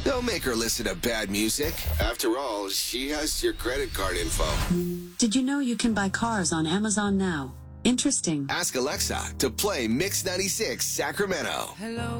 Don't make her listen to bad music. After all, she has your credit card info. Did you know you can buy cars on Amazon now? Interesting. Ask Alexa to play Mix 96 Sacramento. Hello.